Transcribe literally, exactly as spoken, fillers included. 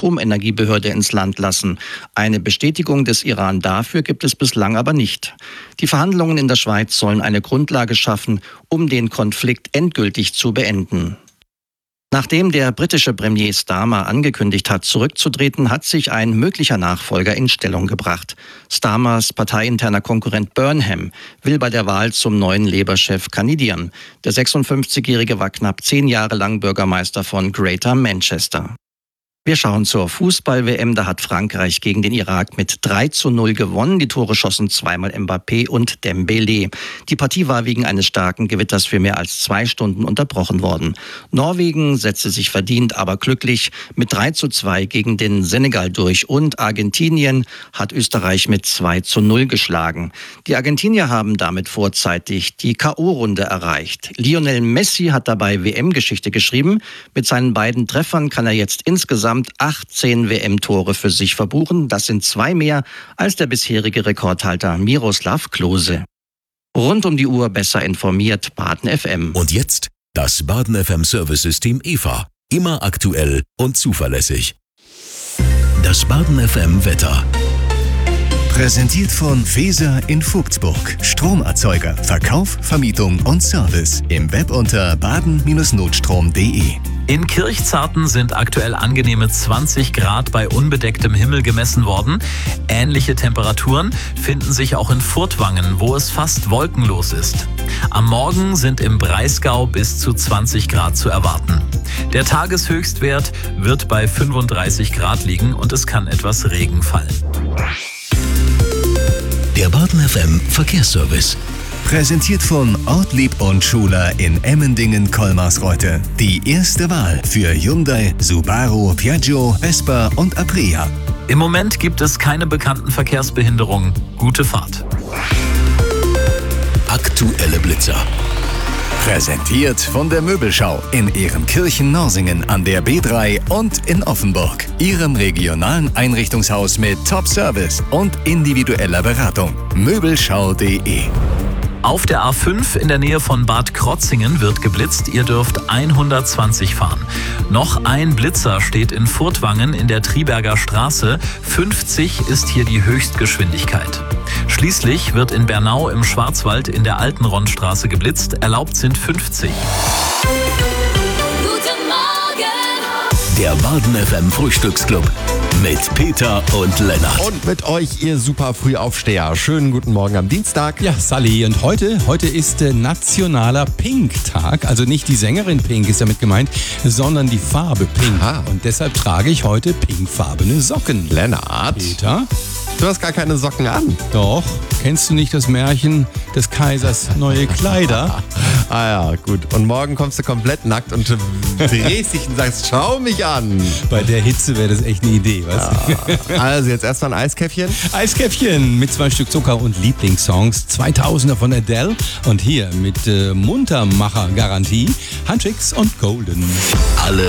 Atomenergiebehörde ins Land lassen. Eine Bestätigung des Iran dafür gibt es bislang aber nicht. Die Verhandlungen in der Schweiz sollen eine Grundlage schaffen, um den Konflikt endgültig zu beenden. Nachdem der britische Premier Starmer angekündigt hat, zurückzutreten, hat sich ein möglicher Nachfolger in Stellung gebracht. Starmers parteiinterner Konkurrent Burnham will bei der Wahl zum neuen Labour-Chef kandidieren. Der sechsundfünfzigjährige war knapp zehn Jahre lang Bürgermeister von Greater Manchester. Wir schauen zur Fußball-W M. Da hat Frankreich gegen den Irak mit drei zu null gewonnen. Die Tore schossen zweimal Mbappé und Dembélé. Die Partie war wegen eines starken Gewitters für mehr als zwei Stunden unterbrochen worden. Norwegen setzte sich verdient, aber glücklich mit drei zu zwei gegen den Senegal durch. Und Argentinien hat Österreich mit zwei zu null geschlagen. Die Argentinier haben damit vorzeitig die K O-Runde erreicht. Lionel Messi hat dabei W M-Geschichte geschrieben. Mit seinen beiden Treffern kann er jetzt insgesamt achtzehn W M-Tore für sich verbuchen. Das sind zwei mehr als der bisherige Rekordhalter Miroslav Klose. Rund um die Uhr besser informiert Baden F M. Und jetzt das Baden F M Service-System E V A. Immer aktuell und zuverlässig. Das Baden F M Wetter. Präsentiert von Feser in Vogtsburg. Stromerzeuger, Verkauf, Vermietung und Service. Im Web unter baden Notstrom punkt de. In Kirchzarten sind aktuell angenehme zwanzig Grad bei unbedecktem Himmel gemessen worden. Ähnliche Temperaturen finden sich auch in Furtwangen, wo es fast wolkenlos ist. Am Morgen sind im Breisgau bis zu zwanzig Grad zu erwarten. Der Tageshöchstwert wird bei fünfunddreißig Grad liegen und es kann etwas Regen fallen. Der Baden F M Verkehrsservice. Präsentiert von Ortlieb und Schuler in Emmendingen-Kolmarsreuth. Die erste Wahl für Hyundai, Subaru, Piaggio, Vespa und Aprilia. Im Moment gibt es keine bekannten Verkehrsbehinderungen. Gute Fahrt. Aktuelle Blitzer. Präsentiert von der Möbelschau in Ehrenkirchen-Norsingen an der B drei und in Offenburg. Ihrem regionalen Einrichtungshaus mit Top-Service und individueller Beratung. Möbelschau punkt de. Auf der A fünf in der Nähe von Bad Krotzingen wird geblitzt. Ihr dürft hundertzwanzig fahren. Noch ein Blitzer steht in Furtwangen in der Triberger Straße. fünfzig ist hier die Höchstgeschwindigkeit. Schließlich wird in Bernau im Schwarzwald in der Altenrondstraße geblitzt. Erlaubt sind fünfzig. Guten Morgen! Der Baden F M Frühstücksclub mit Peter und Lennart. Und mit euch, ihr super Frühaufsteher. Schönen guten Morgen am Dienstag. Ja, Sally. Und heute, heute ist äh, nationaler Pink-Tag. Also nicht die Sängerin Pink ist damit gemeint, sondern die Farbe Pink. Aha. Und deshalb trage ich heute pinkfarbene Socken. Lennart, Peter? du hast gar keine Socken an. Doch. Kennst du nicht das Märchen des Kaisers neue Kleider? Ah ja, gut. Und morgen kommst du komplett nackt und drehst dich und sagst, schau mich an. Bei der Hitze wäre das echt eine Idee, was? Ja. Also jetzt erstmal ein Eiskäffchen. Eiskäffchen mit zwei Stück Zucker und Lieblingssongs. zweitausender von Adele. Und hier mit äh, Muntermacher-Garantie Huntrix und Golden. Alle